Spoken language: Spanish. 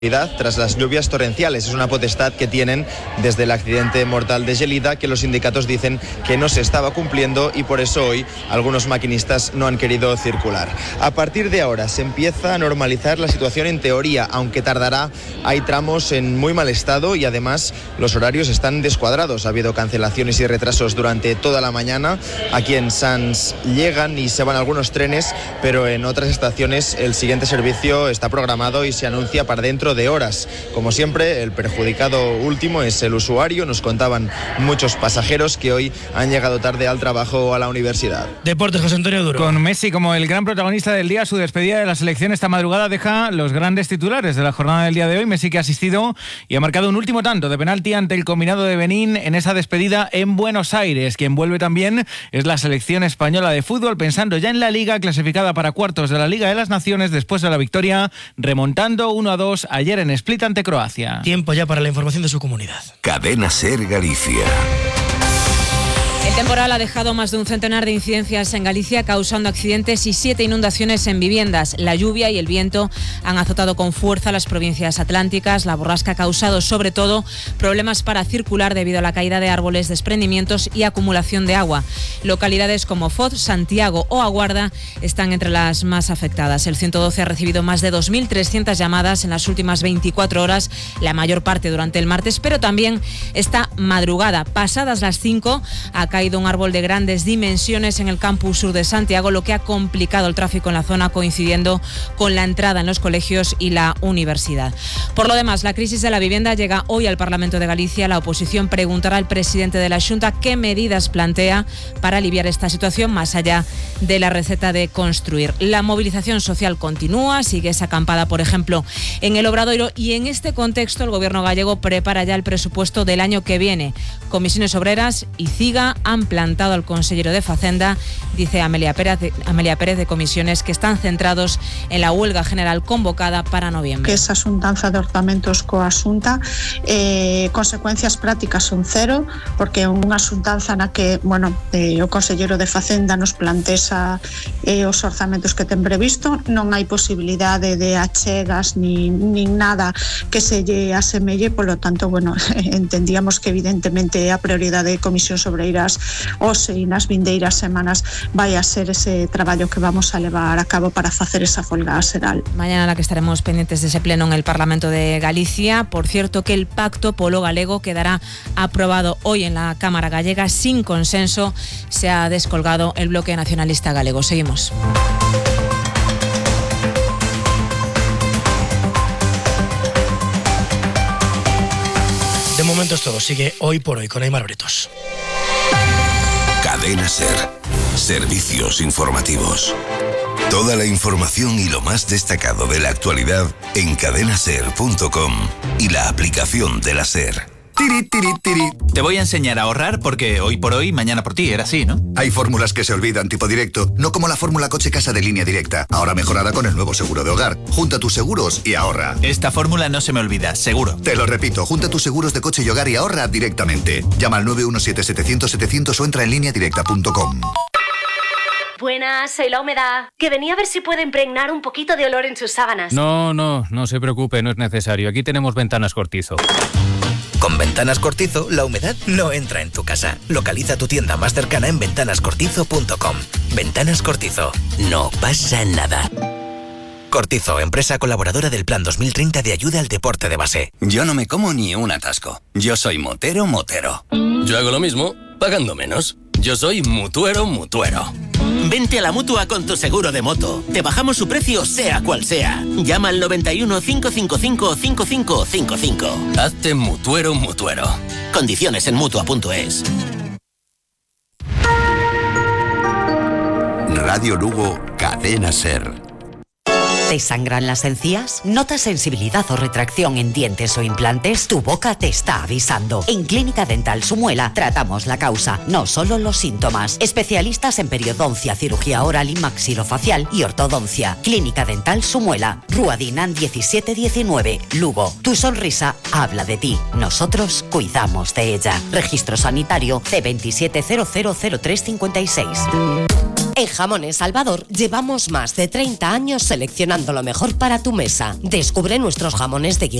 tras las lluvias torrenciales. Es una potestad que tienen desde el accidente mortal de Gelida, que los sindicatos dicen que no se estaba cumpliendo y por eso hoy algunos maquinistas no han querido circular. A partir de ahora se empieza a normalizar la situación en teoría, aunque tardará. Hay tramos en muy mal estado y además los horarios están descuadrados. Ha habido cancelaciones y retrasos durante toda la mañana. Aquí en Sants llegan y se van algunos trenes, pero en otras estaciones el siguiente servicio está programado y se anuncia para dentro de horas. Como siempre, el perjudicado último es el usuario. Nos contaban muchos pasajeros que hoy han llegado tarde al trabajo o a la universidad. Deportes, José Antonio Duro. Con Messi como el gran protagonista del día, su despedida de la selección esta madrugada deja los grandes titulares de la jornada del día de hoy. Messi, que ha asistido y ha marcado un último tanto de penalti ante el combinado de Benín en esa despedida en Buenos Aires. Quien vuelve también es la selección española de fútbol, pensando ya en la Liga, clasificada para cuartos de la Liga de las Naciones después de la victoria, remontando 1-2 ayer en Split ante Croacia. Tiempo ya para la información de su comunidad. Cadena SER Galicia. El temporal ha dejado más de un centenar de incidencias en Galicia, causando accidentes y 7 inundaciones en viviendas. La lluvia y el viento han azotado con fuerza las provincias atlánticas. La borrasca ha causado, sobre todo, problemas para circular debido a la caída de árboles, desprendimientos y acumulación de agua. Localidades como Foz, Santiago o Aguarda están entre las más afectadas. El 112 ha recibido más de 2.300 llamadas en las últimas 24 horas, la mayor parte durante el martes, pero también esta madrugada. Pasadas las 5, ha caído un árbol de grandes dimensiones en el campus sur de Santiago, lo que ha complicado el tráfico en la zona, coincidiendo con la entrada en los colegios y la universidad. Por lo demás, la crisis de la vivienda llega hoy al Parlamento de Galicia. La oposición preguntará al presidente de la Xunta qué medidas plantea para aliviar esta situación, más allá de la receta de construir. La movilización social continúa, sigue esa acampada, por ejemplo, en el Obradoiro, y en este contexto el gobierno gallego prepara ya el presupuesto del año que viene. Comisiones Obreras y CIGA han plantado al consellero de Facenda, dice Amelia Pérez de Comisiones, que están centrados en la huelga general convocada para noviembre. Que esa xuntanza de orzamentos coa Xunta, consecuencias prácticas son cero, porque unha xuntanza na que, o consellero de Facenda nos plantexa os orzamentos que ten previsto, non hai posibilidade de achegas nin nada que se lle asemelle, polo tanto, entendíamos que evidentemente a prioridade de Comisións Obreiras hoxe e nas vindeiras semanas vai a ser ese traballo que vamos a levar a cabo para facer esa folga xeral. Mañana la que estaremos pendientes de ese pleno en el Parlamento de Galicia. Por cierto, que el pacto polo galego quedará aprobado hoy en la Cámara gallega sin consenso. Se ha descolgado el bloque nacionalista galego. Seguimos. De momento es todo. Sigue Hoy por Hoy con Aymar Bretos. Cadena SER. Servicios informativos. Toda la información y lo más destacado de la actualidad en cadenaser.com y la aplicación de la SER. Tiri, tiri, tiri. Te voy a enseñar a ahorrar porque hoy por hoy, mañana por ti, era así, ¿no? Hay fórmulas que se olvidan, tipo directo, no como la fórmula coche-casa de Línea Directa, ahora mejorada con el nuevo seguro de hogar. Junta tus seguros y ahorra. Esta fórmula no se me olvida, seguro. Te lo repito, junta tus seguros de coche y hogar y ahorra directamente. Llama al 917-700-700 o entra en lineadirecta.com. Buenas, soy La Humedad. Que venía a ver si puedo impregnar un poquito de olor en sus sábanas. No se preocupe, no es necesario. Aquí tenemos Ventanas Cortizo. Con Ventanas Cortizo, la humedad no entra en tu casa. Localiza tu tienda más cercana en ventanascortizo.com. Ventanas Cortizo. No pasa nada. Cortizo, empresa colaboradora del Plan 2030 de ayuda al deporte de base. Yo no me como ni un atasco. Yo soy motero. Yo hago lo mismo, pagando menos. Yo soy mutuero. Vente a la Mutua con tu seguro de moto. Te bajamos su precio sea cual sea. Llama al 91 555 5555. Hazte mutuero. Condiciones en Mutua.es. Radio Lugo, Cadena SER. ¿Te sangran las encías? ¿Notas sensibilidad o retracción en dientes o implantes? Tu boca te está avisando. En Clínica Dental Sumuela tratamos la causa, no solo los síntomas. Especialistas en periodoncia, cirugía oral y maxilofacial y ortodoncia. Clínica Dental Sumuela, Rúa Dinan 1719, Lugo. Tu sonrisa habla de ti. Nosotros cuidamos de ella. Registro sanitario C27000356. En Jamones Salvador llevamos más de 30 años seleccionando lo mejor para tu mesa. Descubre nuestros jamones de